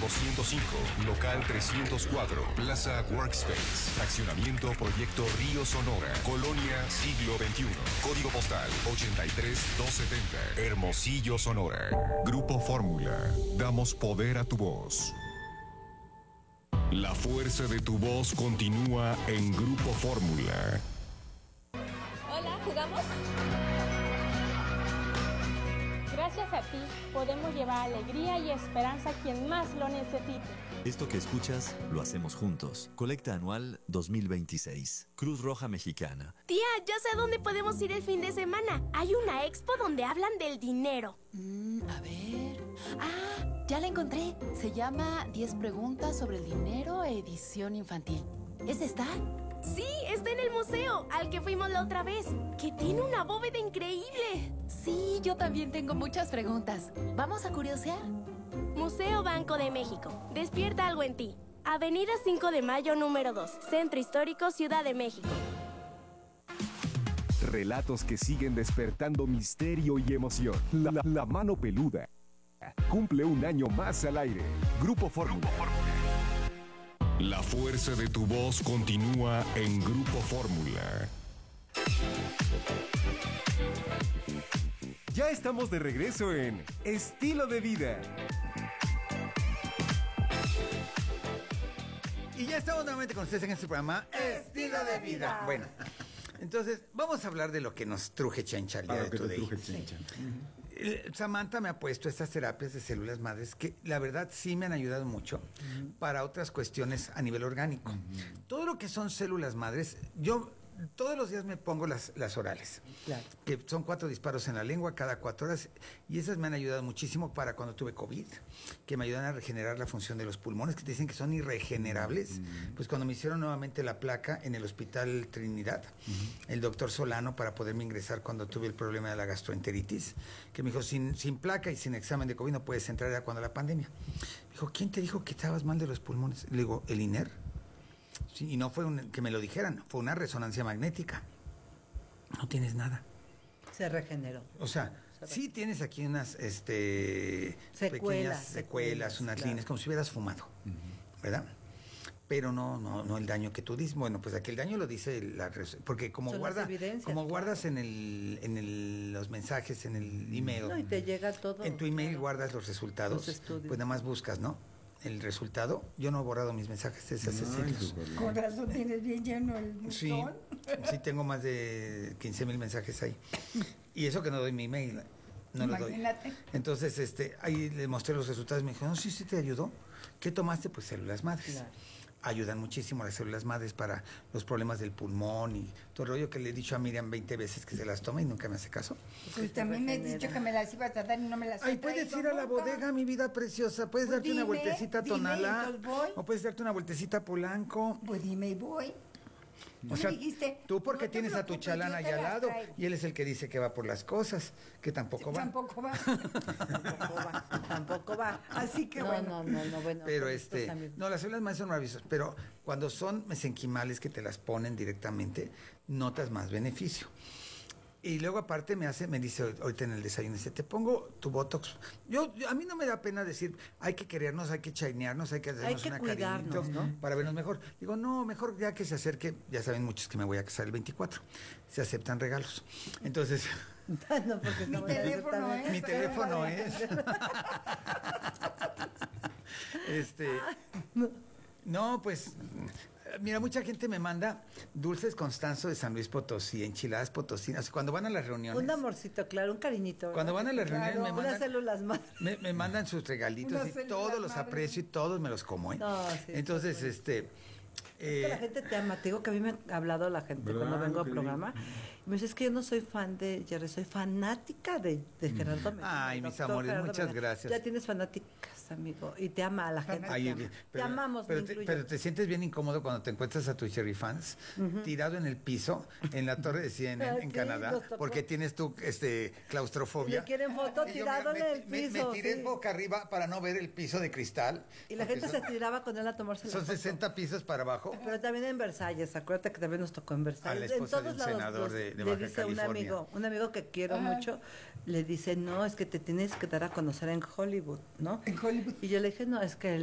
205, local 304, Plaza Workspace, Fraccionamiento Proyecto Río Sonora, Colonia Siglo XXI, código postal 83270, Hermosillo, Sonora. Grupo Fórmula, damos poder a tu voz. La fuerza de tu voz continúa en Grupo Fórmula. Hola, ¿jugamos? Gracias a ti, podemos llevar alegría y esperanza a quien más lo necesite. Esto que escuchas, lo hacemos juntos. Colecta Anual 2026. Cruz Roja Mexicana. Tía, ya sé a dónde podemos ir el fin de semana. Hay una expo donde hablan del dinero. A ver... ¡Ah! Ya la encontré. Se llama 10 preguntas sobre el dinero, edición infantil. ¿Es esta? Sí, está en el museo, al que fuimos la otra vez. Que tiene una bóveda increíble. Sí, yo también tengo muchas preguntas. ¿Vamos a curiosear? Museo Banco de México. Despierta algo en ti. Avenida 5 de Mayo, número 2. Centro Histórico, Ciudad de México. Relatos que siguen despertando misterio y emoción. La mano peluda cumple un año más al aire. Grupo Fórmula. La fuerza de tu voz continúa en Grupo Fórmula. Ya estamos de regreso en Estilo de Vida. Y ya estamos nuevamente con ustedes en este programa Estilo de Vida. Bueno, entonces vamos a hablar de lo que nos truje Chencha el día de Today. Samantha me ha puesto estas terapias de células madres que la verdad sí me han ayudado mucho para otras cuestiones a nivel orgánico. Todo lo que son células madres, yo todos los días me pongo las orales, que son 4 disparos en la lengua cada 4 horas, y esas me han ayudado muchísimo para cuando tuve COVID, que me ayudan a regenerar la función de los pulmones, que te dicen que son irregenerables. Pues cuando me hicieron nuevamente la placa en el Hospital Trinidad, el doctor Solano, para poderme ingresar cuando tuve el problema de la gastroenteritis, que me dijo, sin placa y sin examen de COVID no puedes entrar, ya cuando la pandemia. Me dijo, ¿quién te dijo que estabas mal de los pulmones? Le digo, el INER. Sí, y no fue que me lo dijeran, fue una resonancia magnética. No tienes nada. Se regeneró. O sea, sí tienes aquí unas pequeñas secuelas, unas líneas, como si hubieras fumado, ¿verdad? Pero no el daño que tú dices. Bueno, pues aquí el daño lo dice porque como guardas en los mensajes, en el email. No, y te llega todo. En tu email guardas los resultados, pues nada más buscas, ¿no? El resultado, yo no he borrado mis mensajes desde hace siglos. Con razón tienes bien lleno el buzón. Sí, tengo más de 15,000 mensajes ahí. Y eso que no doy mi email, no lo doy. Entonces, ahí le mostré los resultados, me dijo, no, sí te ayudó. ¿Qué tomaste? Pues células madres. Claro. Ayudan muchísimo las células madres para los problemas del pulmón y todo el rollo que le he dicho a Miriam 20 veces que se las toma y nunca me hace caso. Pues también me has dicho que me las ibas a dar y no me las has traído. Ay, puedes ir a la bodega, mi vida preciosa. Puedes darte una vueltecita a Tonalá. O puedes darte una vueltecita a Polanco. Pues dime y voy. O sea, tú porque tienes a tu chalán allá al lado y él es el que dice que va por las cosas, que tampoco va. Tampoco va. Así que bueno. Bueno. Pero no, las células madres son maravillosas, pero cuando son mesenquimales que te las ponen directamente, notas más beneficio. Y luego aparte me dice ahorita en el desayuno, dice, te pongo tu Botox. A mí no me da pena decir, hay que querernos, hay que chainearnos, hay que hacernos una cariñito, ¿no? Para vernos mejor. Digo, no, mejor ya que se acerque, ya saben muchos que me voy a casar el 24. Se aceptan regalos. Entonces... No, porque mi teléfono es. Mi teléfono es. No, pues... Mira, mucha gente me manda dulces Constanzo de San Luis Potosí, enchiladas potosinas. Cuando van a las reuniones... Un amorcito, claro, un cariñito. ¿Verdad? Cuando van a las reuniones me mandan... Unas células madres. Me mandan sus regalitos y todos los aprecio y todos me los como, ¿eh? No, sí, entonces, es que la gente te ama. Te digo que a mí me ha hablado la gente cuando vengo al programa. Y me dice, es que yo no soy fan de Jerry, soy fanática de Gerardo Medina. Ay, mis amores, Gerardo muchas Medina. Gracias. Ya tienes fanáticas, amigo. Y te ama a la gente. Ay, te amamos, pero te sientes bien incómodo cuando te encuentras a tus Jerry fans tirado en el piso, en la torre de CNN en Canadá, porque tienes tu claustrofobia. Le quieren foto tirado en el piso. Me tiré boca arriba para no ver el piso de cristal. Y la gente se tiraba con él a tomarse la foto. Son 60 pisos para abajo. Pero también en Versalles, acuérdate que también nos tocó en Versalles. En todos lados senador de le dice California. un amigo que quiero mucho, le dice, no, es que te tienes que dar a conocer en Hollywood, ¿no? En Hollywood. Y yo le dije, no, es que